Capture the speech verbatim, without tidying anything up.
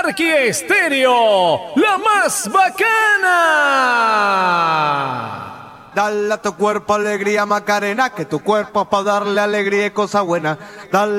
Anarquía Estéreo, la más bacana. Dale a tu cuerpo alegría, Macarena, que tu cuerpo es para darle alegría y cosa buena. Dale